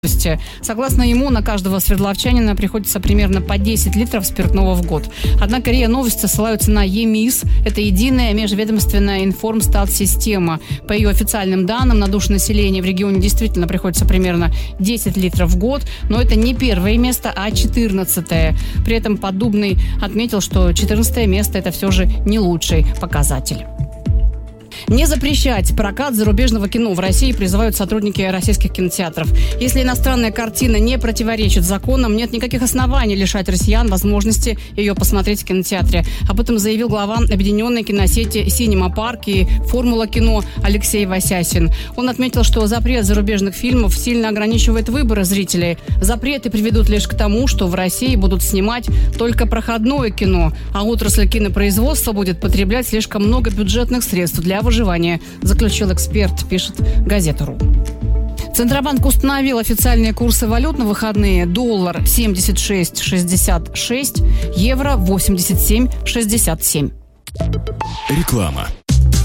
Согласно ему, на каждого свердловчанина приходится примерно по 10 литров спиртного в год. Однако РИА Новости ссылаются на ЕМИС. Это единая межведомственная информстат-система. По ее официальным данным, на душу населения в регионе действительно приходится примерно 10 литров в год. Но это не первое место, а 14-е. При этом Поддубный отметил, что 14-е место – это все же не лучший показатель. Не запрещать прокат зарубежного кино в России призывают сотрудники российских кинотеатров. Если иностранная картина не противоречит законам, нет никаких оснований лишать россиян возможности ее посмотреть в кинотеатре. Об этом заявил глава объединенной киносети «Синема Парк» и «Формула кино» Алексей Васясин. Он отметил, что запрет зарубежных фильмов сильно ограничивает выборы зрителей. Запреты приведут лишь к тому, что в России будут снимать только проходное кино, а отрасль кинопроизводства будет потреблять слишком много бюджетных средств для выживания, заключил эксперт, пишет Газета.ру. Центробанк установил официальные курсы валют на выходные. Доллар 76,66, евро 87,67. Реклама.